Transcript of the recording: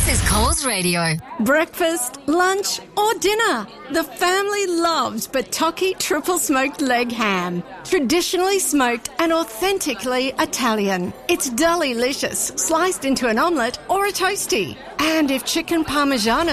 is Coles Radio. Breakfast, lunch or dinner. The family loves Batocchi triple smoked leg ham. Traditionally smoked and authentically Italian. It's delicious, sliced into an omelette or a toastie. And if chicken parmigiana